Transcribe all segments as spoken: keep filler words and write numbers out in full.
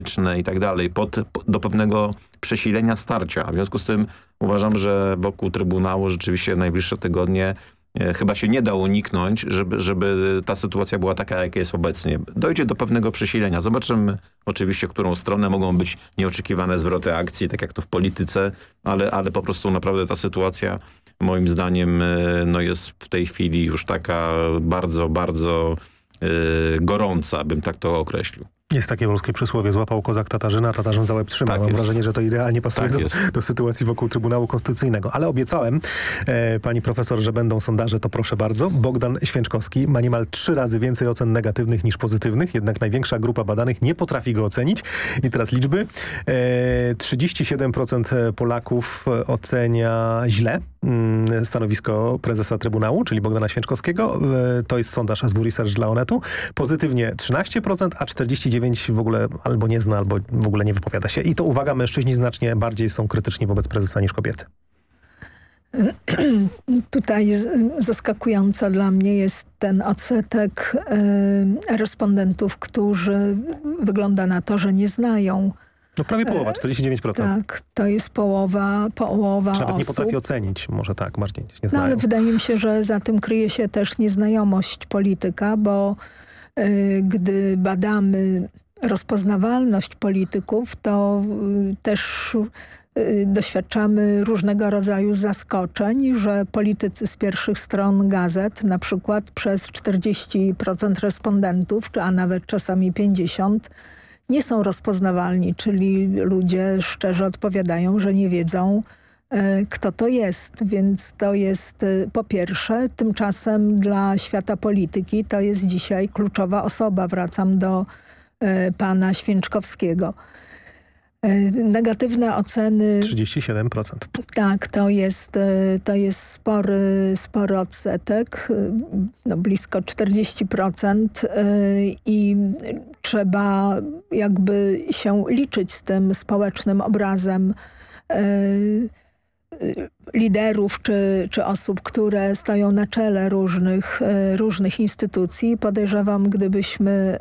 i tak dalej, pod, do pewnego przesilenia starcia. W związku z tym uważam, że wokół Trybunału rzeczywiście najbliższe tygodnie e, chyba się nie da uniknąć, żeby, żeby ta sytuacja była taka, jaka jest obecnie. Dojdzie do pewnego przesilenia. Zobaczymy oczywiście, którą stronę. Mogą być nieoczekiwane zwroty akcji, tak jak to w polityce, ale, ale po prostu naprawdę ta sytuacja moim zdaniem e, no jest w tej chwili już taka bardzo, bardzo e, gorąca, bym tak to określił. Jest takie polskie przysłowie, złapał kozak Tatarzyna, Tatarzyn za łeb trzyma. Tak Mam jest. wrażenie, że to idealnie pasuje Tak do, do sytuacji wokół Trybunału Konstytucyjnego. Ale obiecałem, e, pani profesor, że będą sondaże, to proszę bardzo. Bogdan Święczkowski ma niemal trzy razy więcej ocen negatywnych niż pozytywnych, jednak największa grupa badanych nie potrafi go ocenić. I teraz liczby. E, trzydzieści siedem procent Polaków ocenia źle mm, stanowisko prezesa Trybunału, czyli Bogdana Święczkowskiego. E, to jest sondaż S W Research dla Onetu. Pozytywnie trzynaście procent, a czterdzieści dziewięć procent w ogóle albo nie zna, albo w ogóle nie wypowiada się. I to, uwaga, mężczyźni znacznie bardziej są krytyczni wobec prezesa niż kobiety. Tutaj zaskakująco dla mnie jest ten odsetek y, respondentów, którzy wygląda na to, że nie znają. No prawie połowa, czterdzieści dziewięć procent. Tak, to jest połowa, połowa Nawet osób. nie potrafi ocenić, może tak, bardziej nie No znają. ale wydaje mi się, że za tym kryje się też nieznajomość polityka, bo y, gdy badamy rozpoznawalność polityków, to y, też y, doświadczamy różnego rodzaju zaskoczeń, że politycy z pierwszych stron gazet, na przykład przez czterdzieści procent respondentów, a nawet czasami pięćdziesiąt procent, nie są rozpoznawalni, czyli ludzie szczerze odpowiadają, że nie wiedzą, kto to jest. Więc to jest po pierwsze. Tymczasem dla świata polityki to jest dzisiaj kluczowa osoba. Wracam do pana Święczkowskiego. Negatywne oceny... trzydzieści siedem procent. Tak, to jest, to jest spory, spory odsetek, no blisko czterdzieści procent i trzeba jakby się liczyć z tym społecznym obrazem liderów czy, czy osób, które stoją na czele różnych, różnych instytucji. Podejrzewam, gdybyśmy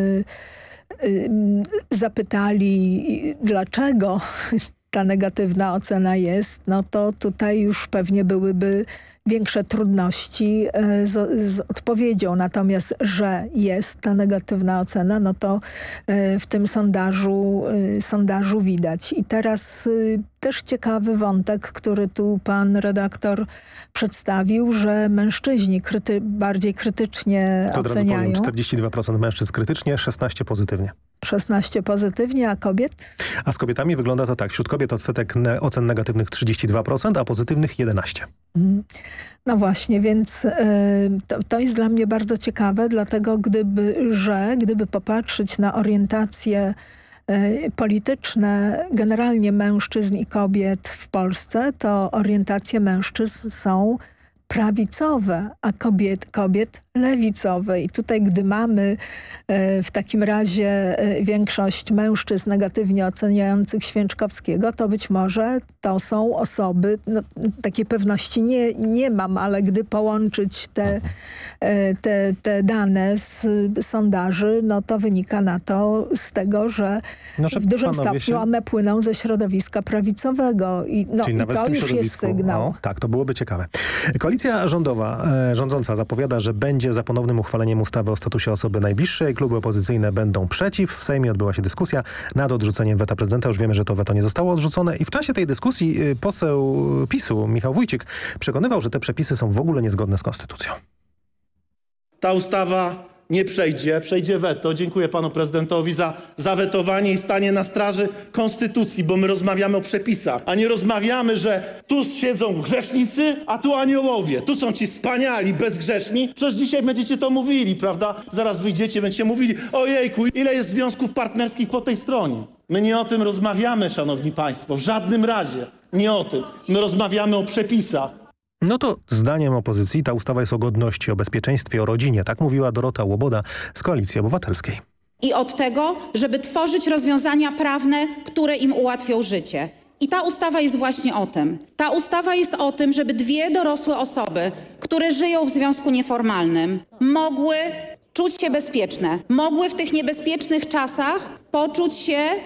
zapytali, dlaczego ta negatywna ocena jest, no to tutaj już pewnie byłyby większe trudności z, z odpowiedzią. Natomiast, że jest ta negatywna ocena, no to w tym sondażu, sondażu widać. I teraz też ciekawy wątek, który tu pan redaktor przedstawił, że mężczyźni kryty, bardziej krytycznie to oceniają. Powiem, czterdzieści dwa procent mężczyzn krytycznie, szesnaście procent pozytywnie. szesnaście pozytywnie, a kobiet? A z kobietami wygląda to tak. Wśród kobiet odsetek ne ocen negatywnych trzydzieści dwa procent, a pozytywnych jedenaście procent. No właśnie, więc y, to, to jest dla mnie bardzo ciekawe, dlatego gdyby, że gdyby popatrzeć na orientacje y, polityczne generalnie mężczyzn i kobiet w Polsce, to orientacje mężczyzn są prawicowe, a kobiet, kobiet lewicowe. I tutaj, gdy mamy e, w takim razie e, większość mężczyzn negatywnie oceniających Święczkowskiego, to być może to są osoby, no, takiej pewności nie, nie mam, ale gdy połączyć te, e, te, te dane z sondaży, no to wynika na to z tego, że no, w dużym stopniu się... one płyną ze środowiska prawicowego. I, no, Czyli i nawet to w tym już jest sygnał. O, tak, to byłoby ciekawe. Koalicja rządowa, e, rządząca zapowiada, że będzie za ponownym uchwaleniem ustawy o statusie osoby najbliższej. Kluby opozycyjne będą przeciw. W Sejmie odbyła się dyskusja nad odrzuceniem weta prezydenta. Już wiemy, że to weto nie zostało odrzucone. I w czasie tej dyskusji poseł PiSu, Michał Wójcik, przekonywał, że te przepisy są w ogóle niezgodne z konstytucją. Ta ustawa nie przejdzie, przejdzie weto. Dziękuję panu prezydentowi za zawetowanie i stanie na straży konstytucji, bo my rozmawiamy o przepisach, a nie rozmawiamy, że tu siedzą grzesznicy, a tu aniołowie. Tu są ci wspaniali, bezgrzeszni. Przecież dzisiaj będziecie to mówili, prawda? Zaraz wyjdziecie, będziecie mówili, ojejku, ile jest związków partnerskich po tej stronie. My nie o tym rozmawiamy, szanowni państwo, w żadnym razie nie o tym. My rozmawiamy o przepisach. No to zdaniem opozycji ta ustawa jest o godności, o bezpieczeństwie, o rodzinie. Tak mówiła Dorota Łoboda z Koalicji Obywatelskiej. I od tego, żeby tworzyć rozwiązania prawne, które im ułatwią życie. I ta ustawa jest właśnie o tym. Ta ustawa jest o tym, żeby dwie dorosłe osoby, które żyją w związku nieformalnym, mogły czuć się bezpieczne. Mogły w tych niebezpiecznych czasach poczuć się